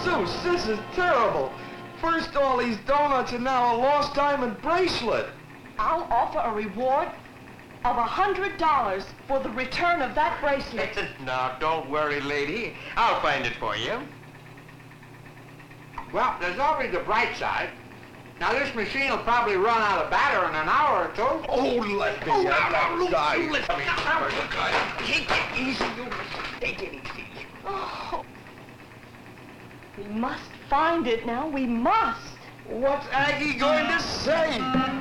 Zeus, this is terrible. First all these donuts and now a lost diamond bracelet. I'll offer a reward of $100 for the return of that bracelet. Now, don't worry, lady. I'll find it for you. Well, there's always the bright side. Now, this machine will probably run out of battery in an hour or two. Oh, let me have that guy. Take it easy, you. Take it easy. Oh. We must find it now. We must. What's Aggie going to say?